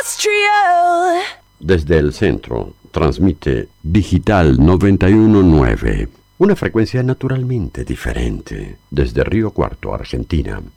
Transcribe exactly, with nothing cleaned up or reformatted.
Industrial. Desde el centro, transmite Digital noventa y uno punto nueve. Una frecuencia naturalmente diferente. Desde Río Cuarto, Argentina.